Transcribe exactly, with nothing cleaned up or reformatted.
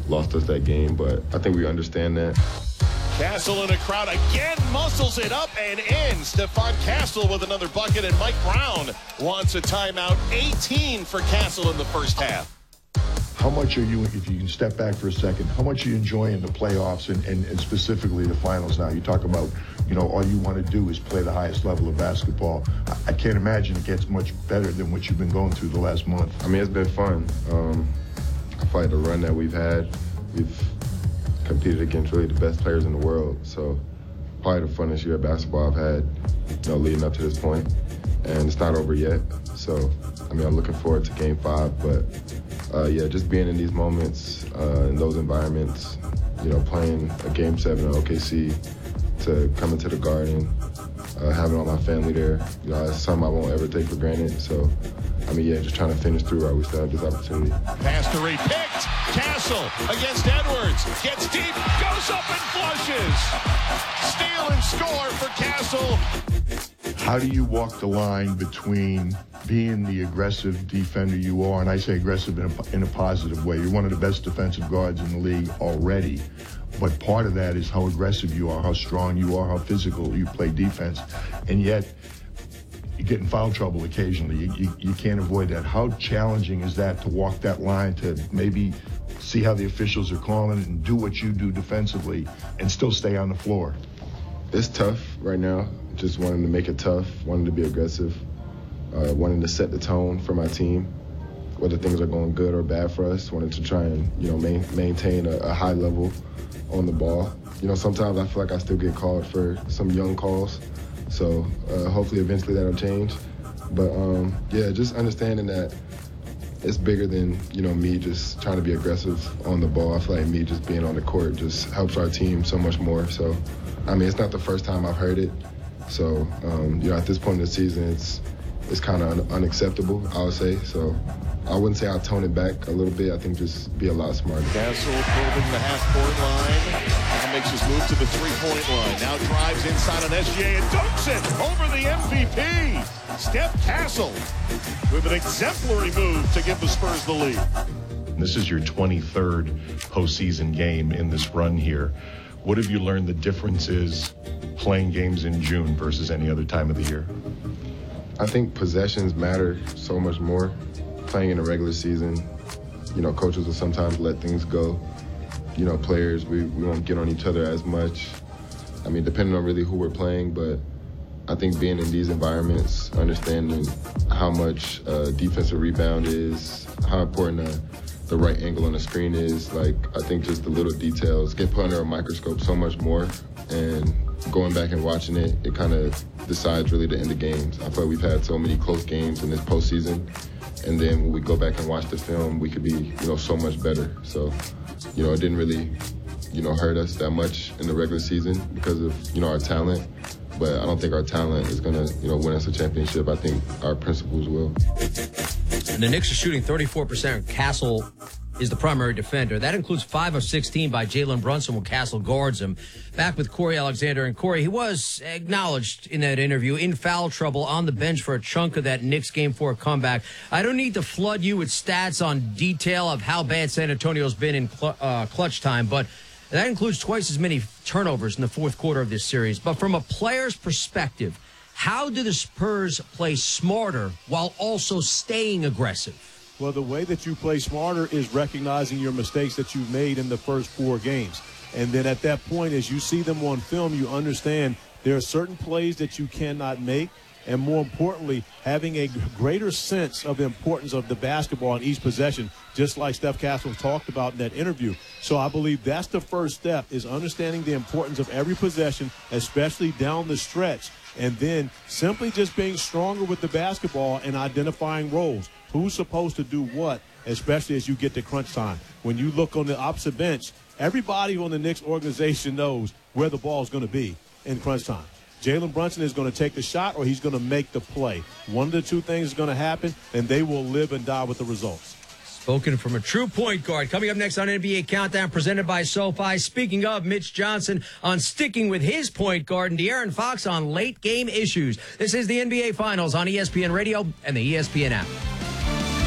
lost us that game. But I think we understand that. Castle in a crowd again, muscles it up and in. Stephon Castle with another bucket, and Mike Brown wants a timeout. eighteen for Castle in the first half. How much are you, if you can step back for a second, how much are you enjoying the playoffs and, and, and specifically the finals now? You talk about, you know, all you want to do is play the highest level of basketball. I, I can't imagine it gets much better than what you've been going through the last month. I mean, it's been fun. Um, I feel like the run that we've had, we've competed against really the best players in the world. So probably the funnest year of basketball I've had, you know, leading up to this point. And it's not over yet. So, I mean, I'm looking forward to game five, but uh, yeah, just being in these moments, uh, in those environments, you know, playing a game seven at O K C, to come into the Garden, uh, having all my family there, you know, it's something I won't ever take for granted. So, I mean, yeah, just trying to finish through while we still have this opportunity. Pass to Reed, picked. Castle against Edwards. Gets deep, goes up and flushes. Steal and score for Castle. How do you walk the line between being the aggressive defender you are, and I say aggressive in a, in a positive way. You're one of the best defensive guards in the league already, but part of that is how aggressive you are, how strong you are, how physical you play defense, and yet you get in foul trouble occasionally. You, you, you can't avoid that. How challenging is that to walk that line, to maybe see how the officials are calling it and do what you do defensively and still stay on the floor? It's tough right now. Just wanting to make it tough, wanting to be aggressive, uh, wanting to set the tone for my team, whether things are going good or bad for us, wanting to try and, you know, main, maintain a, a high level on the ball. You know, sometimes I feel like I still get called for some young calls, so uh, hopefully eventually that'll change. But um, yeah, just understanding that it's bigger than, you know, me just trying to be aggressive on the ball. I feel like me just being on the court just helps our team so much more. So, I mean, it's not the first time I've heard it. So, um, you know, at this point in the season, it's it's kind of un- unacceptable, I would say. So I wouldn't say I'll tone it back a little bit. I think just be a lot smarter. Castle probing the half-court line. Now makes his move to the three-point line. Now drives inside on S G A and dunks it over the M V P. Steph Castle with an exemplary move to give the Spurs the lead. This is your twenty-third postseason game in this run here. What have you learned the difference is playing games in June versus any other time of the year? I think possessions matter so much more. Playing in the regular season, you know, coaches will sometimes let things go. You know, players, we, we won't get on each other as much. I mean, depending on really who we're playing, but I think being in these environments, understanding how much uh, defensive rebound is, how important uh, the right angle on the screen is, like, I think just the little details get put under a microscope so much more, and going back and watching it, it kind of decides really the end of games. I feel like we've had so many close games in this postseason, and then when we go back and watch the film, we could be, you know, so much better. So, you know, it didn't really, you know, hurt us that much in the regular season because of, you know, our talent. But I don't think our talent is going to, you know, win us a championship. I think our principles will. And the Knicks are shooting thirty-four percent. Castle is the primary defender. That includes five of sixteen by Jalen Brunson when Castle guards him. Back with Corey Alexander. And Corey, he was acknowledged in that interview in foul trouble on the bench for a chunk of that Knicks game four comeback. I don't need to flood you with stats on detail of how bad San Antonio's been in cl- uh, clutch time, but that includes twice as many turnovers in the fourth quarter of this series. But from a player's perspective, how do the Spurs play smarter while also staying aggressive? Well, the way that you play smarter is recognizing your mistakes that you've made in the first four games. And then at that point, as you see them on film, you understand there are certain plays that you cannot make. And more importantly, having a greater sense of the importance of the basketball in each possession, just like Steph Castle talked about in that interview. So I believe that's the first step, is understanding the importance of every possession, especially down the stretch, and then simply just being stronger with the basketball and identifying roles. Who's supposed to do what, especially as you get to crunch time. When you look on the opposite bench, everybody on the Knicks organization knows where the ball is going to be in crunch time. Jalen Brunson is going to take the shot or he's going to make the play. One of the two things is going to happen, and they will live and die with the results. Spoken from a true point guard. Coming up next on N B A Countdown, presented by SoFi. Speaking of, Mitch Johnson on sticking with his point guard, and De'Aaron Fox on late game issues. This is the N B A Finals on E S P N Radio and the E S P N app.